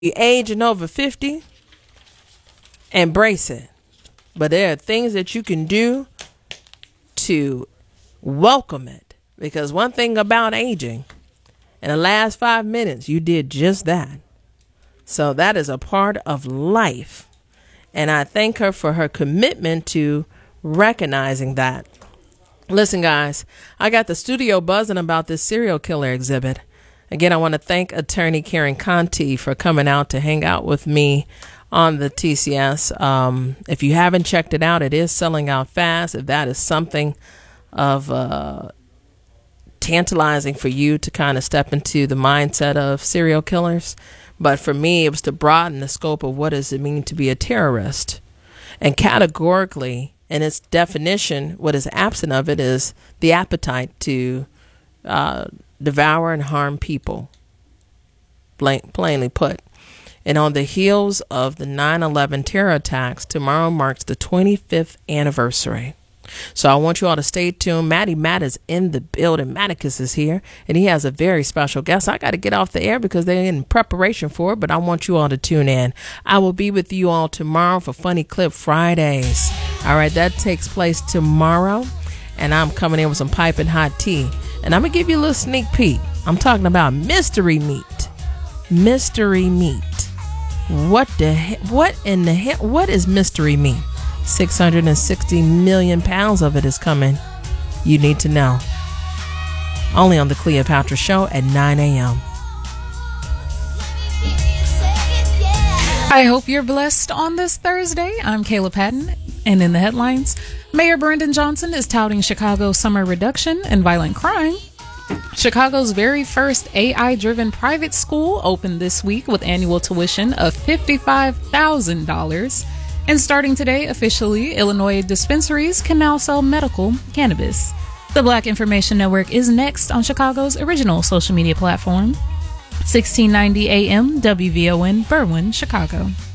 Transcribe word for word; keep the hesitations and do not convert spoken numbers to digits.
aging over fifty, embrace it. But there are things that you can do to welcome it. Because one thing about aging, in the last five minutes, you did just that. So that is a part of life. And I thank her for her commitment to recognizing that. Listen, guys, I got the studio buzzing about this serial killer exhibit. Again, I want to thank attorney Karen Conti for coming out to hang out with me on the T C S. Um, if you haven't checked it out, it is selling out fast. If that is something of uh, tantalizing for you to kind of step into the mindset of serial killers. But for me, it was to broaden the scope of what does it mean to be a terrorist. And categorically, in its definition, what is absent of it is the appetite to uh, devour and harm people, plain, plainly put. And on the heels of the nine eleven terror attacks, tomorrow marks the twenty-fifth anniversary. So I want you all to stay tuned. Matty Matt is in the building. Matticus is here, and he has a very special guest. I got to get off the air because they're in preparation for it, but I want you all to tune in. I will be with you all tomorrow for Funny Clip Fridays. All right, that takes place tomorrow, and I'm coming in with some piping hot tea, and I'm going to give you a little sneak peek. I'm talking about mystery meat. Mystery meat. What the he- What in the hell? What is mystery meat? six hundred sixty million pounds of it is coming. You need to know. Only on the Cleopatra Show at nine a.m. I hope you're blessed on this Thursday. I'm Kayla Patton, and in the headlines, Mayor Brandon Johnson is touting Chicago's summer reduction in violent crime. Chicago's very first A I-driven private school opened this week with annual tuition of fifty-five thousand dollars. And starting today, officially, Illinois dispensaries can now sell medical cannabis. The Black Information Network is next on Chicago's original social media platform. sixteen ninety A M W V O N, Berwyn, Chicago.